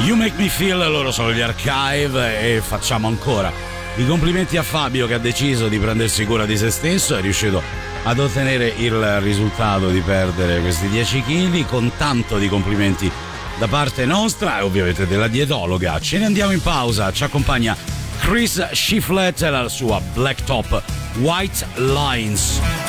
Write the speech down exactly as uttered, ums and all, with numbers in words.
You Make Me Feel, loro sono gli Archive e facciamo ancora i complimenti a Fabio che ha deciso di prendersi cura di se stesso, è riuscito ad ottenere il risultato di perdere questi dieci chili con tanto di complimenti da parte nostra e ovviamente della dietologa. Ce ne andiamo in pausa, ci accompagna Chris Shiflett e la sua Blacktop White Lines.